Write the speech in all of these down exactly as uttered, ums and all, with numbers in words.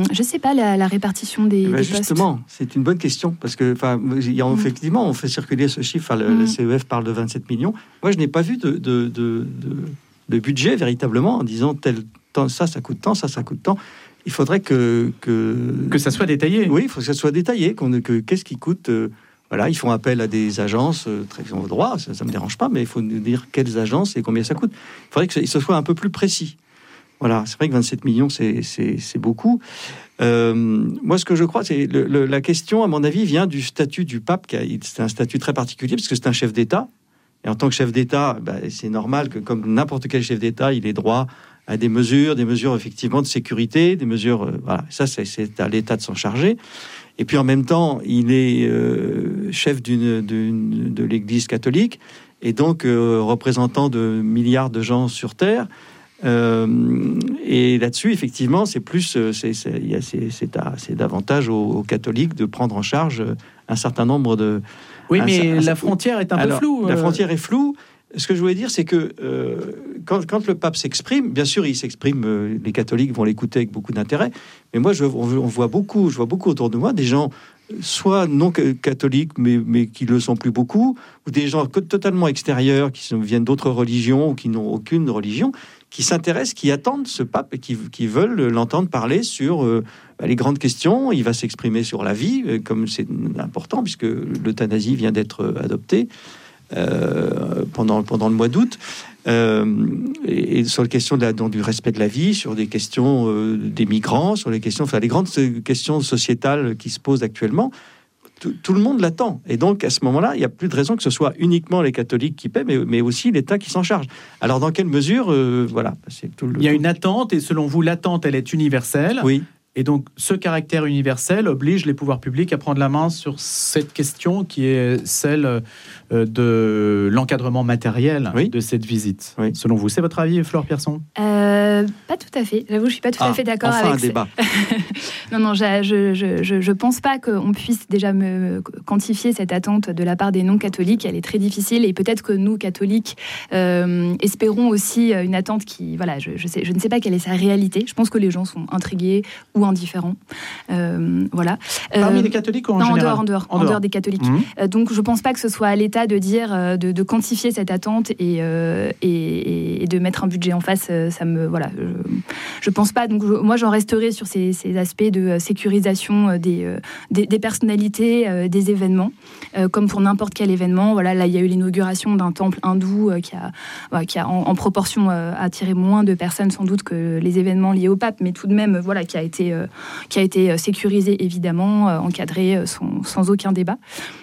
je sais pas la, la répartition des, ben des justement, postes. C'est une bonne question parce que, enfin, mmh. effectivement, on fait circuler ce chiffre. Enfin, le, mmh. le C E F parle de vingt-sept millions. Moi, je n'ai pas vu de, de, de, de, de budget véritablement en disant tel temps, ça, ça coûte tant, ça, ça coûte tant. Il faudrait que que que ça soit détaillé. Oui, il faut que ça soit détaillé. Qu'on, que qu'est-ce qui coûte euh, Voilà, ils font appel à des agences euh, très au droit. Ça, ça me dérange pas, mais il faut nous dire quelles agences et combien ça coûte. Il faudrait que ce soit un peu plus précis. Voilà, c'est vrai que vingt-sept millions, c'est c'est, c'est beaucoup. Euh, moi, ce que je crois, c'est le, le, la question, à mon avis, vient du statut du pape. Qui a, c'est un statut très particulier parce que c'est un chef d'État. Et en tant que chef d'État, bah, c'est normal que, comme n'importe quel chef d'État, il ait droit à des mesures, des mesures effectivement de sécurité, des mesures. Euh, voilà, ça, c'est, c'est à l'État de s'en charger. Et puis en même temps, il est euh, chef d'une, d'une, de l'Église catholique et donc euh, représentant de milliards de gens sur Terre. Euh, et là-dessus, effectivement, c'est plus, c'est, c'est, c'est, c'est, à, c'est davantage aux, aux catholiques de prendre en charge un certain nombre de. Oui, un, mais un, la frontière est un alors, peu floue. La euh... frontière est floue. Ce que je voulais dire, c'est que euh, quand, quand le pape s'exprime, bien sûr, il s'exprime. Euh, les catholiques vont l'écouter avec beaucoup d'intérêt. Mais moi, je, on, on voit beaucoup, je vois beaucoup autour de moi des gens, soit non catholiques, mais, mais qui le sont plus beaucoup, ou des gens totalement extérieurs, qui viennent d'autres religions ou qui n'ont aucune religion, qui s'intéressent, qui attendent ce pape et qui, qui veulent l'entendre parler sur euh, les grandes questions. Il va s'exprimer sur la vie, euh, comme c'est important, puisque l'euthanasie vient d'être adoptée euh, pendant, pendant le mois d'août. Euh, et, et sur les questions de la, donc, du respect de la vie, sur des questions euh, des migrants, sur les questions, enfin les grandes questions sociétales qui se posent actuellement. Tout, tout le monde l'attend. Et donc, à ce moment-là, il n'y a plus de raison que ce soit uniquement les catholiques qui paient, mais, mais aussi l'État qui s'en charge. Alors, dans quelle mesure euh, voilà, c'est tout le, il y a tout... une attente, et selon vous, l'attente, elle est universelle. Oui. Et donc, ce caractère universel oblige les pouvoirs publics à prendre la main sur cette question qui est celle de l'encadrement matériel oui. de cette visite. Oui. Selon vous, c'est votre avis, Flore Pierson ? euh, Pas tout à fait. J'avoue, je suis pas tout ah, à fait d'accord enfin avec. un débat. non, non, je, je, je, je pense pas qu'on puisse déjà me quantifier cette attente de la part des non-catholiques. Elle est très difficile, et peut-être que nous, catholiques, euh, espérons aussi une attente qui, voilà, je, je, sais, je ne sais pas quelle est sa réalité. Je pense que les gens sont intrigués ou indifférents. Euh, voilà. Parmi euh, les catholiques ou en non, général ? en dehors, en dehors, en dehors. dehors des catholiques. Mmh. Euh, donc, je pense pas que ce soit à l'État de dire, euh, de, de quantifier cette attente et, euh, et, et de mettre un budget en face. Ça me, voilà, je, je pense pas. Donc, je, moi, j'en resterai sur ces, ces aspects de sécurisation des, euh, des, des personnalités, euh, des événements, euh, comme pour n'importe quel événement. Voilà, là, il y a eu l'inauguration d'un temple hindou euh, qui a, voilà, qui a en, en proportion euh, attiré moins de personnes sans doute que les événements liés au pape, mais tout de même, voilà, qui a été euh, qui a été sécurisé évidemment, euh, encadré euh, sans, sans aucun débat.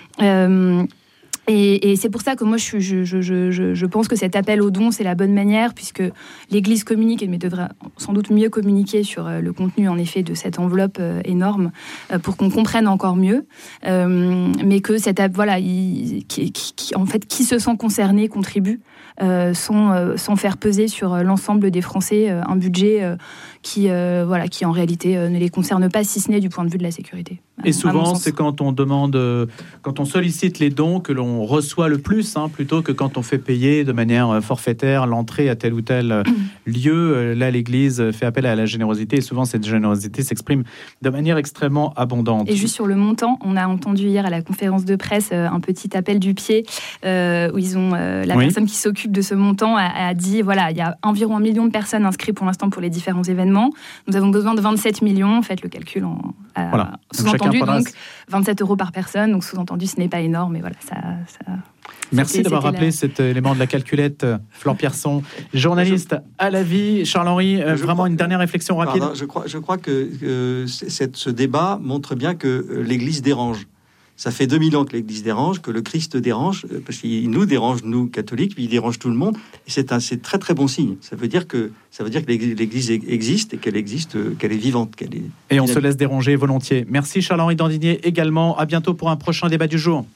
Euh, Et, et c'est pour ça que moi, je, je, je, je, je pense que cet appel aux dons, c'est la bonne manière, puisque l'Église communique, mais devrait sans doute mieux communiquer sur le contenu, en effet, de cette enveloppe euh, énorme, euh, pour qu'on comprenne encore mieux. Euh, mais que cette, voilà, il, qui, qui, en fait, qui se sent concerné contribue, euh, sans, euh, sans faire peser sur l'ensemble des Français euh, un budget euh, qui, euh, voilà, qui, en réalité, euh, ne les concerne pas, si ce n'est du point de vue de la sécurité. Et souvent, c'est quand on demande, quand on sollicite les dons que l'on reçoit le plus, hein, plutôt que quand on fait payer de manière forfaitaire l'entrée à tel ou tel lieu. Là, l'Église fait appel à la générosité, et souvent cette générosité s'exprime de manière extrêmement abondante. Et juste sur le montant, on a entendu hier à la conférence de presse un petit appel du pied, euh, où ils ont euh, la oui. personne qui s'occupe de ce montant a, a dit, voilà, il y a environ un million de personnes inscrites pour l'instant pour les différents événements. Nous avons besoin de vingt-sept millions. Faites le calcul en à, voilà. sous-entendu, donc, donc vingt-sept euros par personne. Donc sous-entendu, ce n'est pas énorme, mais voilà, ça. ça Merci d'avoir rappelé la... cet élément de la calculette, Flore Pierson, journaliste je... à la vie. Charles-Henri, euh, vraiment crois... une dernière réflexion rapide. Pardon, je crois, je crois que euh, cette, ce débat montre bien que l'Église dérange. Ça fait deux mille ans que l'Église dérange, que le Christ dérange, parce qu'il nous dérange, nous, catholiques, puis il dérange tout le monde. Et c'est un c'est très, très bon signe. Ça veut dire que, ça veut dire que l'Église existe et qu'elle existe, qu'elle est vivante. Qu'elle est et on dynamique. Se laisse déranger volontiers. Merci Charles-Henri Dandinier également. À bientôt pour un prochain débat du jour.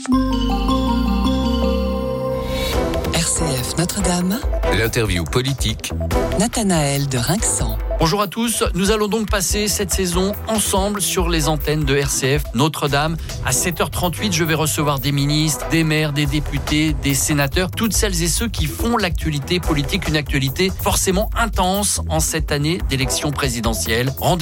R C F Notre-Dame. L'interview politique. Nathanaël de Rinxan. Bonjour à tous, nous allons donc passer cette saison ensemble sur les antennes de R C F Notre-Dame. À sept heures trente-huit, je vais recevoir des ministres, des maires, des députés, des sénateurs, toutes celles et ceux qui font l'actualité politique, une actualité forcément intense en cette année d'élection présidentielle. Rendez-